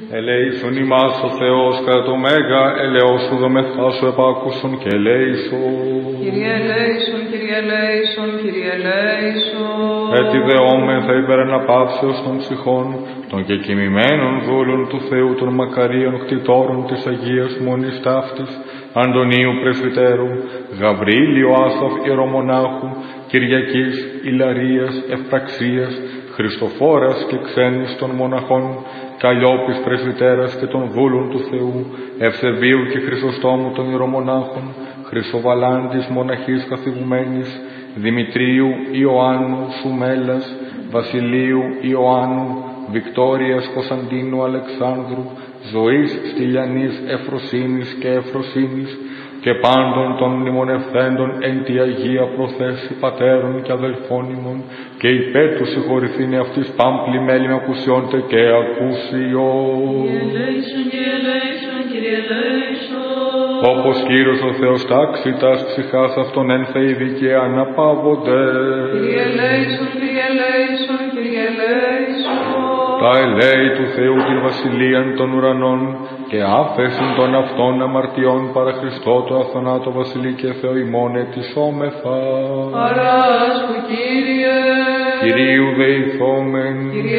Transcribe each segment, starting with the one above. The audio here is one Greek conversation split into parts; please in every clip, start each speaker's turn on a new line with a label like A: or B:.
A: Ελέησον ημάς ο Θεός κατά το μέγα ελεός σου δομεθά σου επάκουσον και ελέησον.
B: Κύριε ελέησον, Κύριε ελέησον, Κύριε ελέησον.
A: Έτσι δεόμεθα υπέρ αναπαύσεως των ψυχών, των κεκοιμημένων δούλων του Θεού, των μακαρίων κτητόρων της Αγίας Μονής Ταύτης, Αντωνίου Πρεσβυτέρου, Γαβρίλη Ιωάσαφ Ιερομονάχου, Κυριακής, Ηλαρίας, Ευπραξίας, Χριστοφόρας και ξένης των μοναχών, Καλλιόπης Πρεσβυτέρας και των δούλων του Θεού, Ευσεβίου και Χρυσοστόμου των Ιερομονάχων, Χρυσοβαλάντης μοναχής καθηγουμένης, Δημητρίου Ιωάννου Σουμέλας, Βασιλείου Ιωάννου, Βικτόριας Κωνσταντίνου Αλεξάνδρου, Ζωής Στυλιανής Εφροσύνης και Εφροσύνης, και πάντων των μνημονευθέντων εν τη Αγία προθέσει πατέρων και αδελφών ημών, και υπέρ του συγχωρηθήνε αυτής πάμπλη μέλη με ακουσιόντε και ακούσιον. Όπως Κύριος ο Θεός τάξει τας ψυχάς αυτών εν θεηδη και αναπαύονται.
B: Κύριε ελέησον, Κύριε ελέησον, Κύριε ελέησον.
A: Τα ελέη του Θεού την βασιλείαν των ουρανών και άφεσιν των αυτών αμαρτιών παρά Χριστό το αθανάτο βασιλεί και Θεό ημών ετισόμεθα.
B: Παράσκου Κύριε.
A: Κυρίου δεηθόμεν.
B: Κύριε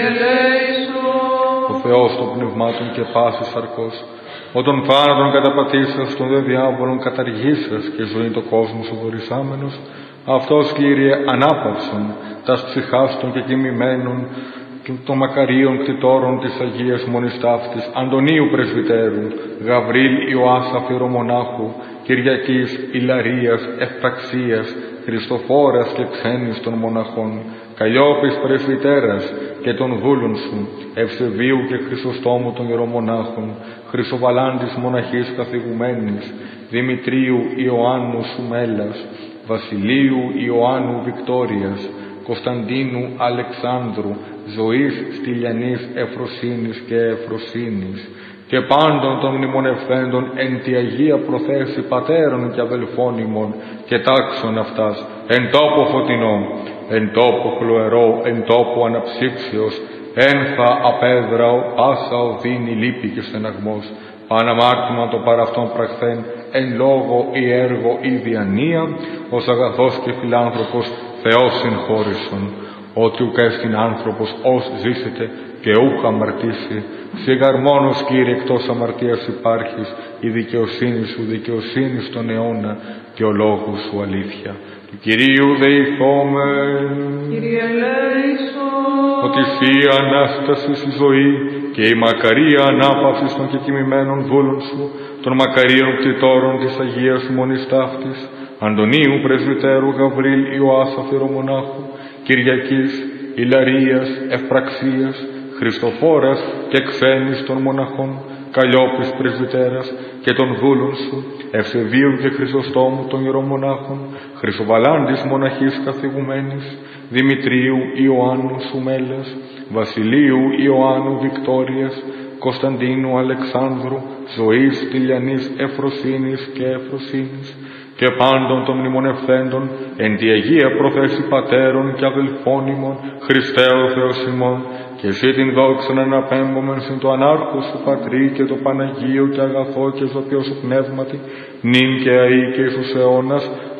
B: ελέησον.
A: Ο Θεός των πνευμάτων και πάσης σαρκός, ο των θάνατων καταπατήσας, των δε διάβολων καταργήσας και ζωή το κόσμο σου δωρησάμενος, αυτός Κύριε ανάπαυσον τας ψυχάς των κεκοιμημένων και των μακαρίων κτητόρων της Αγίας Μονής Ταύτης, Αντωνίου Πρεσβυτέρου, Γαβρίλ Ιωάσαφ Ιερομονάχου, Κυριακής, Ηλαρίας, Ευπραξίας, Χριστοφόρας και ξένης των μοναχών, Καλλιόπης Πρεσβυτέρας και των δούλων σου, Ευσεβίου και Χρυσοστόμου των Ιερομονάχων, Χρυσοβαλάντης μοναχής καθηγουμένης, Δημητρίου Ιωάννου Σουμέλας, Βασιλείου Ιωάννου Βικτόριας, Κωνσταντίνου Αλεξάνδρου, Ζωής Στυλιανής Εφροσύνης και Εφροσύνης, και πάντων των μνημονευθέντων εν τη Αγία προθέσει πατέρων και αδελφών ημών, και τάξον αυτάς εν τόπο φωτεινό, εν τόπο χλωερό, εν τόπο αναψύξεως, ένθα απέδραο, πάσα οδύνη λύπη και στεναγμός, παναμάρτημα το παραυτόν πραχθέν, εν λόγω ή έργο ή διανία, ως αγαθός και φιλάνθρωπος Θεός συγχώρησον, ότι ουκ έστιν άνθρωπος ως ζήσετε και ούχ αμαρτήσει, σιγαρ μόνος Κύριε εκτός αμαρτίας υπάρχεις, η δικαιοσύνη σου δικαιοσύνη στον αιώνα και ο λόγος σου αλήθεια. Του Κυρίου δεηθόμεν.
B: Κύριε ελέησον.
A: Ότι Σύ Ανάσταση η ζωή και η μακαρία ανάπαυση των κεκοιμημένων δούλων σου, των μακαρίων κτητόρων της Αγίας Μονής Ταύτης, Αντωνίου Πρεσβυτέρου, Γαβρίλ Ιωάσαφ Ιερομονάχου, Κυριακής, Ηλαρίας, Ευπραξίας, Χριστοφόρας και ξένης των μοναχών, Καλλιόπης Πρεσβυτέρας και των δούλων σου, Ευσεβίου και Χρυσοστόμου των Ιερομονάχων, Χρυσοβαλάντης μοναχής καθηγουμένης, Δημητρίου Ιωάννου Σουμέλας, Βασιλείου Ιωάννου Βικτόριας, Κωνσταντίνου Αλεξάνδρου, Ζωής Στυλιανής Εφροσύνης και Εφροσύνης, και πάντων των μνημονευθέντων εν τη Αγία προθέσει πατέρων και αδελφών ημών, Χριστέ ο Θεός ημών, και εσύ την δόξαν αναπέμπομεν συν το ανάρχο σου Πατρί και το Παναγίο και αγαθό και ζωπιό σου πνεύματι, νυν και αεί και εις τους αιώνας,